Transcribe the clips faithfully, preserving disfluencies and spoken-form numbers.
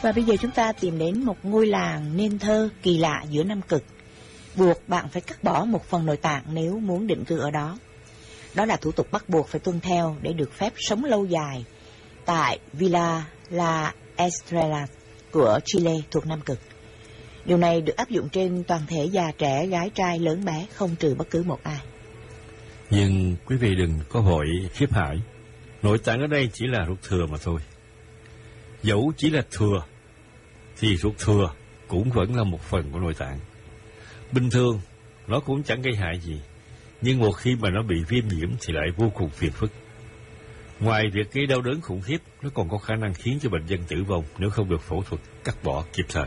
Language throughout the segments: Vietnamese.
Và bây giờ chúng ta tìm đến một ngôi làng nên thơ kỳ lạ giữa Nam Cực, buộc bạn phải cắt bỏ một phần nội tạng nếu muốn định cư ở đó. Đó là thủ tục bắt buộc phải tuân theo để được phép sống lâu dài tại Villa La Estrella của Chile thuộc Nam Cực. Điều này được áp dụng trên toàn thể già trẻ, gái trai, lớn bé, không trừ bất cứ một ai. Nhưng quý vị đừng có vội khiếp hãi. Nội tạng ở đây chỉ là ruột thừa mà thôi. Dẫu chỉ là thừa, thì ruột thừa cũng vẫn là một phần của nội tạng. Bình thường, nó cũng chẳng gây hại gì. Nhưng một khi mà nó bị viêm nhiễm thì lại vô cùng phiền phức. Ngoài việc gây đau đớn khủng khiếp, nó còn có khả năng khiến cho bệnh nhân tử vong nếu không được phẫu thuật cắt bỏ kịp thời.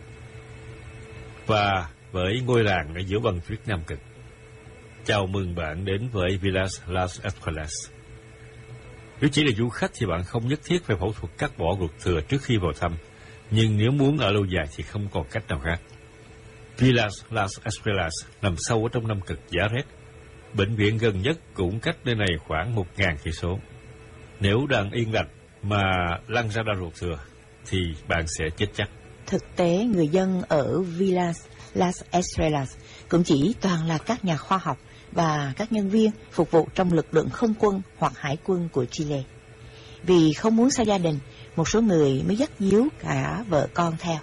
Và với ngôi làng ở giữa băng tuyết Nam Cực, chào mừng bạn đến với Villas Las Escuelas. Nếu chỉ là du khách thì bạn không nhất thiết phải phẫu thuật cắt bỏ ruột thừa trước khi vào thăm, nhưng nếu muốn ở lâu dài thì không còn cách nào khác. Villas Las Escuelas nằm sâu ở trong Nam Cực giá rét. Bệnh viện gần nhất cũng cách nơi này khoảng một ngàn cây số. Nếu đang yên lành mà lăn ra đa ruột thừa thì bạn sẽ chết chắc. Thực tế, người dân ở Villas Las Estrellas cũng chỉ toàn là các nhà khoa học và các nhân viên phục vụ trong lực lượng không quân hoặc hải quân của Chile. Vì không muốn xa gia đình, một số người mới dắt díu cả vợ con theo.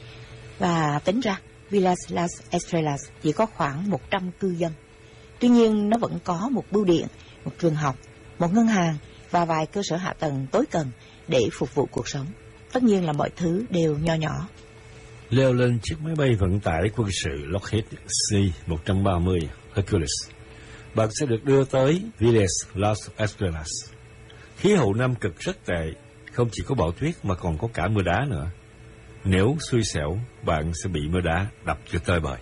Và tính ra, Villas Las Estrellas chỉ có khoảng một trăm cư dân. Tuy nhiên, nó vẫn có một bưu điện, một trường học, một ngân hàng và vài cơ sở hạ tầng tối cần để phục vụ cuộc sống. Tất nhiên là mọi thứ đều nho nhỏ. Leo lên chiếc máy bay vận tải quân sự Lockheed C một trăm ba mươi Hercules, bạn sẽ được đưa tới Villas Las Escuelas. Khí hậu Nam Cực rất tệ, không chỉ có bão tuyết mà còn có cả mưa đá nữa. Nếu xui xẻo, bạn sẽ bị mưa đá đập cho tơi bời.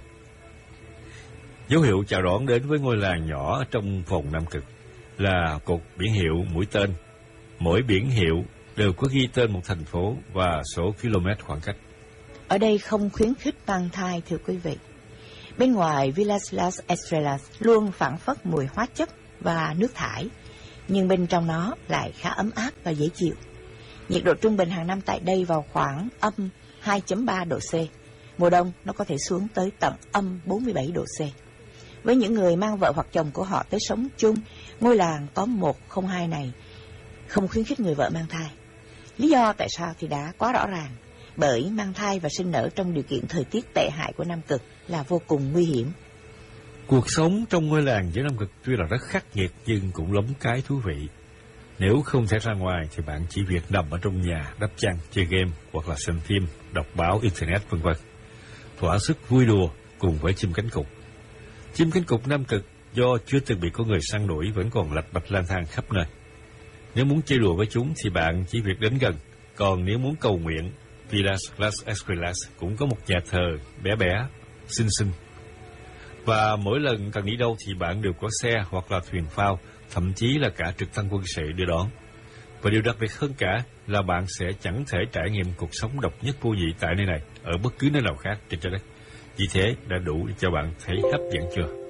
Dấu hiệu chào đón đến với ngôi làng nhỏ ở trong vùng Nam Cực là cột biển hiệu mũi tên. Mỗi biển hiệu đều có ghi tên một thành phố và số km khoảng cách. Ở đây không khuyến khích mang thai, thưa quý vị. Bên ngoài Villas Las Estrellas luôn phảng phất mùi hóa chất và nước thải, nhưng bên trong nó lại khá ấm áp và dễ chịu. Nhiệt độ trung bình hàng năm tại đây vào khoảng âm hai phẩy ba độ C. Mùa đông nó có thể xuống tới tận âm bốn mươi bảy độ C. Với những người mang vợ hoặc chồng của họ tới sống chung, ngôi làng tóm một không hai này không khuyến khích người vợ mang thai. Lý do tại sao thì đã quá rõ ràng, bởi mang thai và sinh nở trong điều kiện thời tiết tệ hại của Nam Cực là vô cùng nguy hiểm. Cuộc sống trong ngôi làng giữa Nam Cực tuy là rất khắc nghiệt nhưng cũng lắm cái thú vị. Nếu không thể ra ngoài thì bạn chỉ việc nằm ở trong nhà, đắp chăn, chơi game hoặc là xem phim, đọc báo, internet vân vân. Thỏa sức vui đùa cùng với chim cánh cụt. Chim cánh cụt Nam Cực do chưa từng bị có người săn đuổi vẫn còn lạch bạch lang thang khắp nơi. Nếu muốn chơi đùa với chúng thì bạn chỉ việc đến gần. Còn nếu muốn cầu nguyện, Villas Las Escuelas cũng có một nhà thờ bé bé, xinh xinh. Và mỗi lần cần đi đâu thì bạn đều có xe hoặc là thuyền phao, thậm chí là cả trực thăng quân sự đưa đón. Và điều đặc biệt hơn cả là bạn sẽ chẳng thể trải nghiệm cuộc sống độc nhất vô nhị tại nơi này ở bất cứ nơi nào khác trên trái đất. Vì thế đã đủ để cho bạn thấy hấp dẫn chưa?